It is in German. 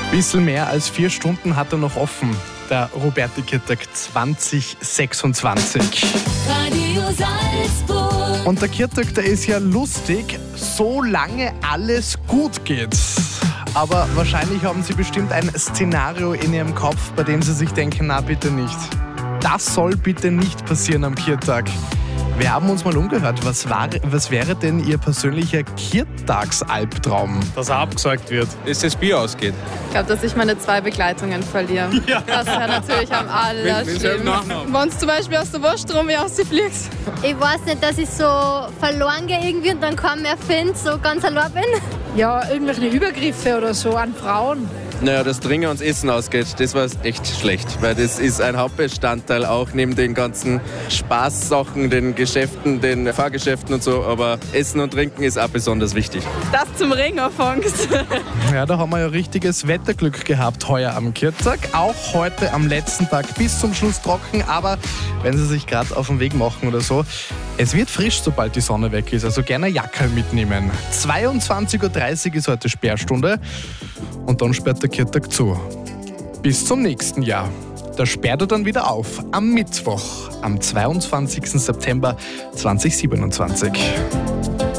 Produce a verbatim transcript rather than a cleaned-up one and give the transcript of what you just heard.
Bisschen mehr als vier Stunden hat er noch offen, der Roberti-Kirtag zwanzig sechsundzwanzig. Radio Salzburg. Und der Kirtag, der ist ja lustig, solange alles gut geht. Aber wahrscheinlich haben Sie bestimmt ein Szenario in Ihrem Kopf, bei dem Sie sich denken, na bitte nicht. Das soll bitte nicht passieren am Kirtag. Wir haben uns mal umgehört, was, war, was wäre denn Ihr persönlicher Kirtagsalbtraum? Dass er abgesagt wird. Dass das Bier ausgeht. Ich glaube, dass ich meine zwei Begleitungen verliere. Ja. Das wäre natürlich am allerschlimmsten. Wenn du zum Beispiel aus der Wurststrom rausfliegst. Ich weiß nicht, dass ich so verloren gehe irgendwie und dann kaum mehr finde, so ganz allein bin. Ja, irgendwelche Übergriffe oder so an Frauen. Naja, dass Trinken ans Essen ausgeht, das war echt schlecht. Weil das ist ein Hauptbestandteil auch neben den ganzen Spaßsachen, den Geschäften, den Fahrgeschäften und so. Aber Essen und Trinken ist auch besonders wichtig. Dass du zum Ring anfängst. Ja, da haben wir ja richtiges Wetterglück gehabt heuer am Kirtag. Auch heute am letzten Tag bis zum Schluss trocken. Aber wenn Sie sich gerade auf den Weg machen oder so, es wird frisch, sobald die Sonne weg ist. Also gerne Jackerl mitnehmen. zweiundzwanzig Uhr dreißig ist heute Sperrstunde. Und dann sperrt der Kirtag zu. Bis zum nächsten Jahr. Da sperrt er dann wieder auf. Am Mittwoch, am zweiundzwanzigsten September zweitausendsiebenundzwanzig.